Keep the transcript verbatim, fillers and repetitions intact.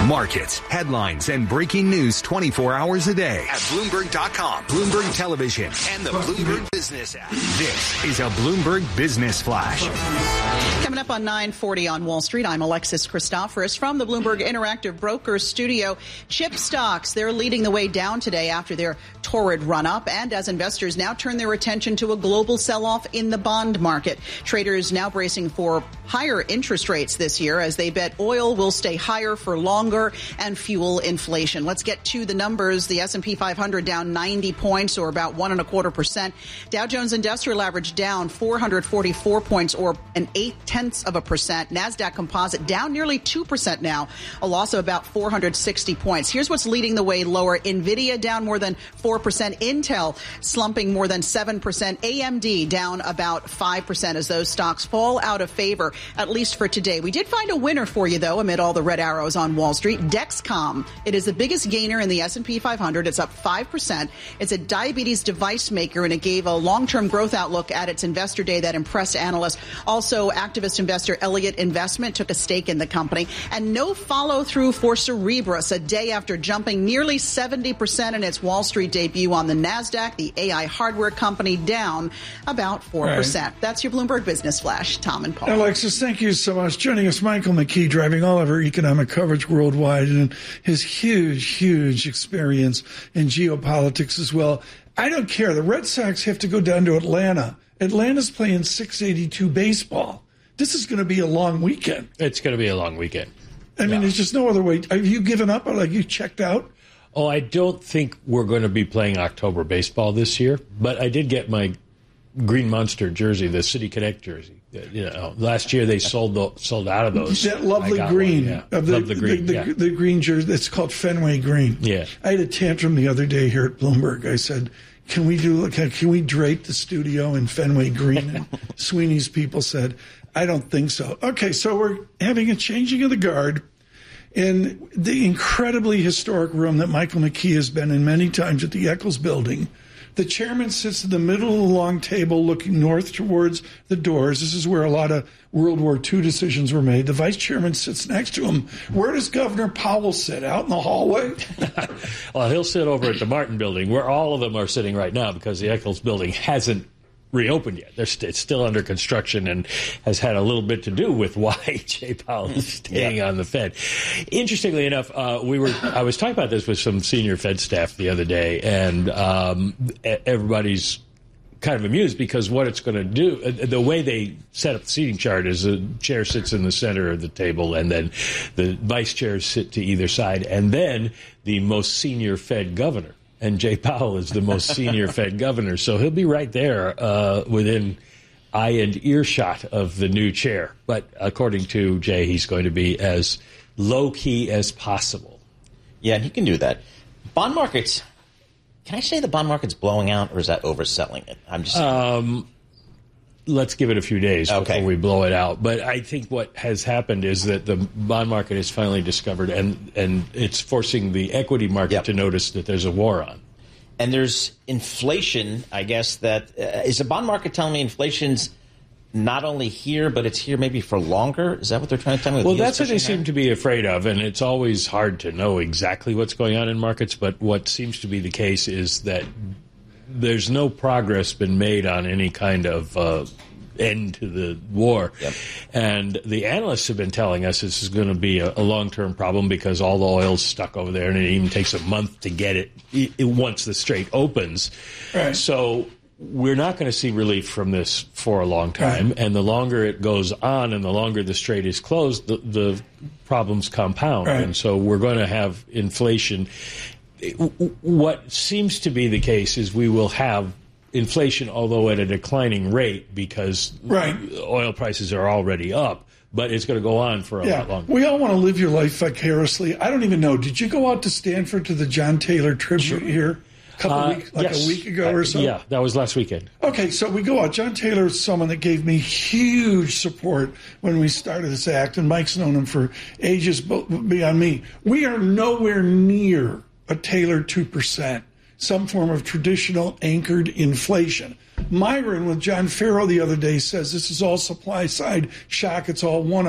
Markets, headlines, and breaking news twenty-four hours a day at Bloomberg dot com, Bloomberg Television, and the Bloomberg Business app. This is a Bloomberg Business Flash. Coming up on nine forty on Wall Street, I'm Alexis Christoforous from the Bloomberg Interactive Brokers studio. Chip stocks, they're leading the way down today after their torrid run-up, and as investors now turn their attention to a global sell-off in the bond market. Traders now bracing for higher interest rates this year as they bet oil will stay higher for longer and fuel inflation. Let's get to the numbers. The S and P five hundred down ninety points, or about one and a quarter percent. Dow Jones Industrial Average down four hundred forty-four points, or an eight tenths of a percent. NASDAQ Composite down nearly two percent now, a loss of about four hundred sixty points. Here's what's leading the way lower. NVIDIA down more than four percent. Intel slumping more than seven percent. A M D down about five percent as those stocks fall out of favor, at least for today. We did find a winner for you, though, amid all the red arrows on Wall Street. Dexcom. It is the biggest gainer in the S and P five hundred. It's up five percent. It's a diabetes device maker, and it gave a long-term growth outlook at its investor day that impressed analysts. Also, activist investor Elliott Investment took a stake in the company. And no follow-through for Cerebras, a day after jumping nearly seventy percent in its Wall Street debut on the NASDAQ. The A I hardware company down about four percent. Right. That's your Bloomberg Business Flash. Tom and Paul. Alexis, thank you so much. Joining us, Michael McKee, driving all of our economic coverage worldwide, and his huge, huge experience in geopolitics as well. I don't care. The Red Sox have to go down to Atlanta. Atlanta's playing six eighty-two baseball. This is going to be a long weekend. It's going to be a long weekend. I mean, yeah. There's just no other way. Have you given up, or like you checked out? Oh, I don't think we're going to be playing October baseball this year, but I did get my Green Monster jersey, the City Connect jersey. You know, last year they sold the, sold out of those. That lovely green, yeah. of the, Love the green, the, yeah. the, the green jersey. It's called Fenway Green. Yeah, I had a tantrum the other day here at Bloomberg. I said, "Can we do? Can, can we drape the studio in Fenway Green?" And Sweeney's people said, "I don't think so." Okay, so we're having a changing of the guard in the incredibly historic room that Michael McKee has been in many times at the Eccles Building. The chairman sits in the middle of the long table looking north towards the doors. This is where a lot of World War Two decisions were made. The vice chairman sits next to him. Where does Governor Powell sit? Out in the hallway? Well, he'll sit over at the Martin Building, where all of them are sitting right now because the Eccles Building hasn't reopened yet. They're st- it's still under construction and has had a little bit to do with why Jay Powell is staying yeah. on the Fed. Interestingly enough, uh, we were I was talking about this with some senior Fed staff the other day, and um, everybody's kind of amused because what it's going to do, uh, the way they set up the seating chart is the chair sits in the center of the table, and then the vice chairs sit to either side, and then the most senior Fed governor. And Jay Powell is the most senior Fed governor, so he'll be right there uh, within eye and earshot of the new chair. But according to Jay, he's going to be as low-key as possible. Yeah, and he can do that. Bond markets, can I say the bond market's blowing out, or is that overselling it? I'm just um, let's give it a few days okay. before we blow it out. But I think what has happened is that the bond market has finally discovered, and, and it's forcing the equity market yep. to notice that there's a war on. And there's inflation, I guess, that uh, is the bond market telling me inflation's not only here, but it's here maybe for longer? Is that what they're trying to tell me? Well, that's what they seem to be afraid of, and it's always hard to know exactly what's going on in markets, but what seems to be the case is that there's no progress been made on any kind of uh, end to the war. Yep. And the analysts have been telling us this is going to be a, a long-term problem because all the oil's stuck over there, and it even takes a month to get it, it once the strait opens. Right. So we're not going to see relief from this for a long time, right. and the longer it goes on and the longer the strait is closed, the, the problems compound. Right. And so we're going to have inflation. What seems to be the case is we will have inflation, although at a declining rate, because right. oil prices are already up, but it's going to go on for a yeah. lot longer. We all want to live your life vicariously. I don't even know. Did you go out to Stanford to the John Taylor tribute sure. here? A couple uh, weeks, like yes. a week ago or so? Uh, yeah, that was last weekend. Okay, so we go out. John Taylor is someone that gave me huge support when we started this act, and Mike's known him for ages beyond me. We are nowhere near a Taylor two percent, some form of traditional anchored inflation. Myron with John Farrow the other day says this is all supply side shock. It's all one